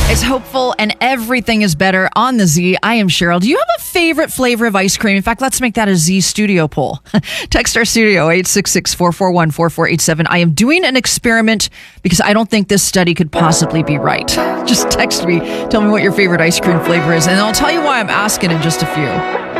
It's hopeful and everything is better on the Z. I am Cheryl. Do you have a favorite flavor of ice cream? In fact, let's make that a Z studio poll. Text our studio, 866-441-4487. I am doing an experiment because I don't think this study could possibly be right. Just text me. Tell me what your favorite ice cream flavor is, and I'll tell you why I'm asking in just a few.